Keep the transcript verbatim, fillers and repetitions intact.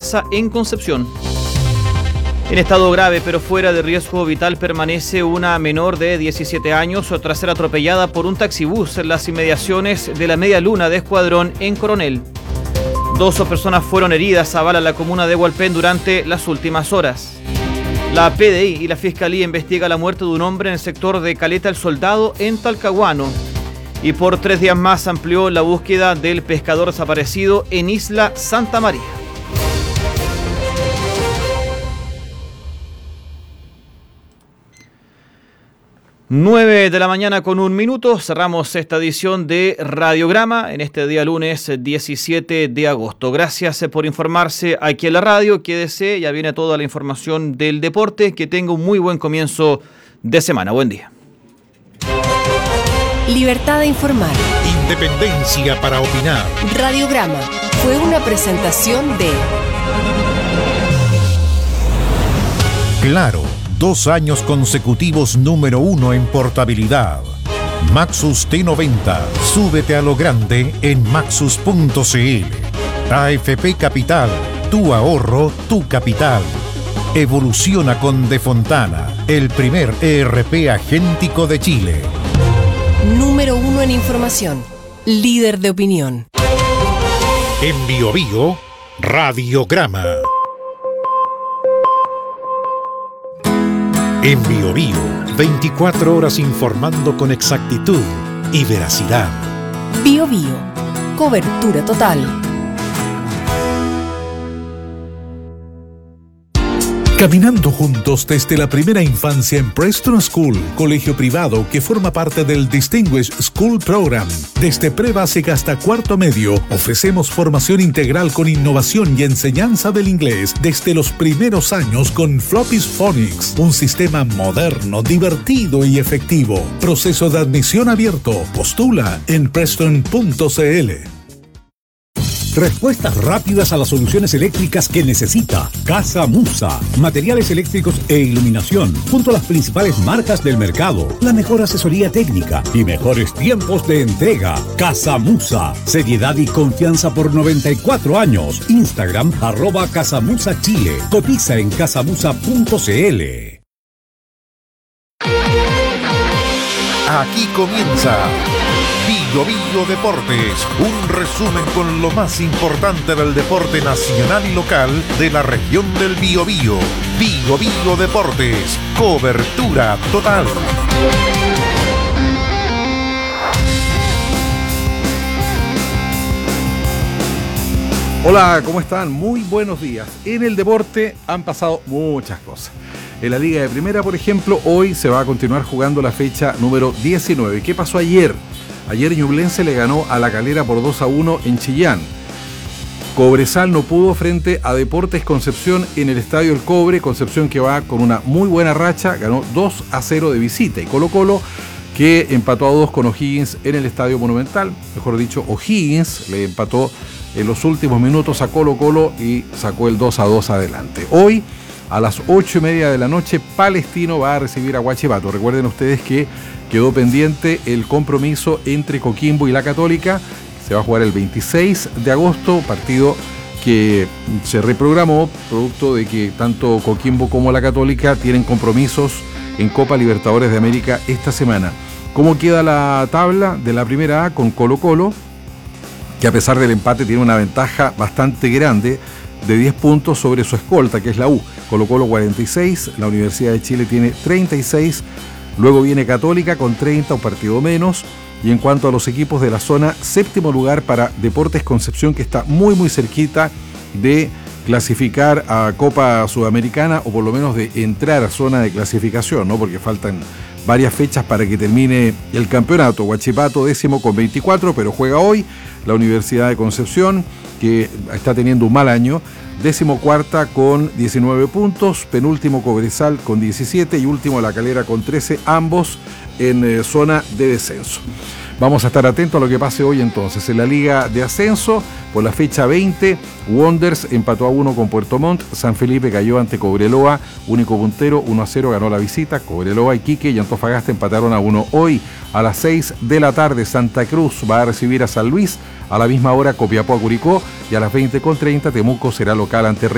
Confianza en Concepción. En estado grave pero fuera de riesgo vital permanece una menor de diecisiete años tras ser atropellada por un taxibús en las inmediaciones de la Media Luna de Escuadrón en Coronel. Dos personas fueron heridas a bala en la comuna de Hualpén durante las últimas horas. La P D I y la Fiscalía investiga la muerte de un hombre en el sector de Caleta el Soldado en Talcahuano. Y por tres días más amplió la búsqueda del pescador desaparecido en Isla Santa María. nueve de la mañana con un minuto, cerramos esta edición de Radiograma en este día lunes diecisiete de agosto. Gracias por informarse aquí en la radio, quédese, ya viene toda la información del deporte, que tenga un muy buen comienzo de semana. Buen día. Libertad de informar. Independencia para opinar. Radiograma fue una presentación de Claro. Dos años consecutivos número uno en portabilidad. Maxus T noventa. Súbete a lo grande en maxus punto c l. A F P Capital. Tu ahorro, tu capital. Evoluciona con De Fontana, el primer E R P agéntico de Chile. Número uno en información. Líder de opinión. En Bio Bio, Radiograma. En Bio Bio, veinticuatro horas informando con exactitud y veracidad. Bio Bio, cobertura total. Caminando juntos desde la primera infancia en Preston School, colegio privado que forma parte del Distinguished School Program. Desde pre-básica hasta cuarto medio, ofrecemos formación integral con innovación y enseñanza del inglés desde los primeros años con Floppy's Phonics, un sistema moderno, divertido y efectivo. Proceso de admisión abierto. Postula en preston punto c l. Respuestas rápidas a las soluciones eléctricas que necesita. Casa Musa. Materiales eléctricos e iluminación, junto a las principales marcas del mercado. La mejor asesoría técnica y mejores tiempos de entrega. Casa Musa. Seriedad y confianza por noventa y cuatro años. Instagram, arroba Casamusa Chile. Cotiza en casamusa punto c l. Aquí comienza Bio Bio Deportes, un resumen con lo más importante del deporte nacional y local de la región del Biobío. Bio Bio Deportes, cobertura total. Hola, ¿cómo están? Muy buenos días. En el deporte han pasado muchas cosas. En la Liga de Primera, por ejemplo, hoy se va a continuar jugando la fecha número diecinueve. ¿Qué pasó ayer? Ayer Ñublense le ganó a La Calera por dos a uno en Chillán. Cobresal no pudo frente a Deportes Concepción en el Estadio El Cobre. Concepción, que va con una muy buena racha, ganó dos a cero de visita. Y Colo Colo, que empató a dos con O'Higgins en el Estadio Monumental. Mejor dicho, O'Higgins le empató en los últimos minutos a Colo Colo y sacó el dos a dos adelante. Hoy, a las ocho y media de la noche, Palestino va a recibir a Huachipato. Recuerden ustedes que quedó pendiente el compromiso entre Coquimbo y la Católica. Se va a jugar el veintiséis de agosto, partido que se reprogramó producto de que tanto Coquimbo como la Católica tienen compromisos en Copa Libertadores de América esta semana. ¿Cómo queda la tabla de la primera A con Colo Colo? Que a pesar del empate tiene una ventaja bastante grande de diez puntos sobre su escolta, que es la U. Colo Colo cuarenta y seis, la Universidad de Chile tiene treinta y seis, luego viene Católica con treinta, un partido menos. Y en cuanto a los equipos de la zona, séptimo lugar para Deportes Concepción, que está muy muy cerquita de clasificar a Copa Sudamericana, o por lo menos de entrar a zona de clasificación, ¿no? Porque faltan varias fechas para que termine el campeonato. Huachipato décimo con veinticuatro, pero juega hoy. La Universidad de Concepción, que está teniendo un mal año, décimo cuarta con diecinueve puntos, penúltimo Cobresal con diecisiete y último La Calera con trece, ambos en eh, zona de descenso. Vamos a estar atentos a lo que pase hoy entonces. En la Liga de Ascenso, por la fecha veinte, Wonders empató a uno con Puerto Montt, San Felipe cayó ante Cobreloa, único puntero, uno a cero ganó la visita, Cobreloa, Iquique y Antofagasta empataron a uno. Hoy, a las seis de la tarde, Santa Cruz va a recibir a San Luis, a la misma hora Copiapó a Curicó, y a las veinte con treinta Temuco será local ante